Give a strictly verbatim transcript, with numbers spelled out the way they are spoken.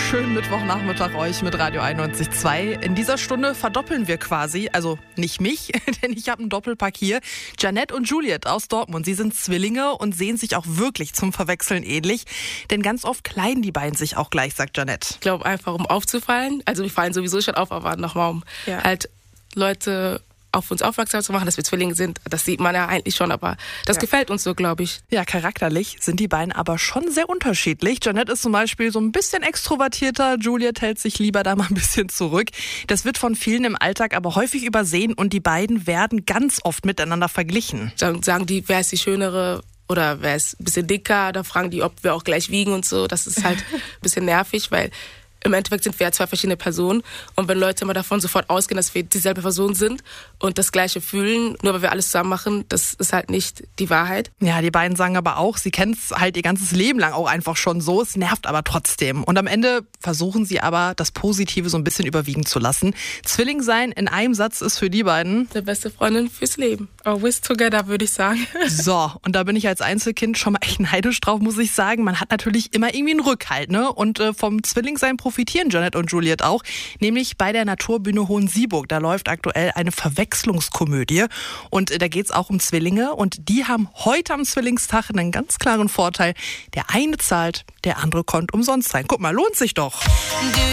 Schönen Mittwochnachmittag euch mit Radio einundneunzig Komma zwei. In dieser Stunde verdoppeln wir quasi, also nicht mich, denn ich habe einen Doppelpack hier. Janette und Juliet aus Dortmund, sie sind Zwillinge und sehen sich auch wirklich zum Verwechseln ähnlich. Denn ganz oft kleiden die beiden sich auch gleich, sagt Janette. Ich glaube einfach, um aufzufallen. Also wir fallen sowieso schon auf, aber nochmal, um ja. halt Leute auf uns aufmerksam zu machen, dass wir Zwillinge sind. Das sieht man ja eigentlich schon, aber das ja. gefällt uns so, glaube ich. Ja, charakterlich sind die beiden aber schon sehr unterschiedlich. Janette ist zum Beispiel so ein bisschen extrovertierter, Juliet hält sich lieber da mal ein bisschen zurück. Das wird von vielen im Alltag aber häufig übersehen und die beiden werden ganz oft miteinander verglichen. Dann sagen die, wer ist die Schönere oder wer ist ein bisschen dicker, da fragen die, ob wir auch gleich wiegen und so. Das ist halt ein bisschen nervig, weil im Endeffekt sind wir ja zwei verschiedene Personen und wenn Leute immer davon sofort ausgehen, dass wir dieselbe Person sind und das Gleiche fühlen, nur weil wir alles zusammen machen, das ist halt nicht die Wahrheit. Ja, die beiden sagen aber auch, sie kennen es halt ihr ganzes Leben lang auch einfach schon so, es nervt aber trotzdem. Und am Ende versuchen sie aber, das Positive so ein bisschen überwiegen zu lassen. Zwilling sein in einem Satz ist für die beiden die beste Freundin fürs Leben. Always together, würde ich sagen. So, und da bin ich als Einzelkind schon mal echt neidisch drauf, muss ich sagen. Man hat natürlich immer irgendwie einen Rückhalt, ne? Und äh, vom Zwillingssein profitieren Janette und Juliet auch, nämlich bei der Naturbühne Hohensieburg. Da läuft aktuell eine Verwechslungskomödie und äh, da geht es auch um Zwillinge und die haben heute am Zwillingstag einen ganz klaren Vorteil. Der eine zahlt, der andere kommt umsonst rein. Guck mal, lohnt sich doch.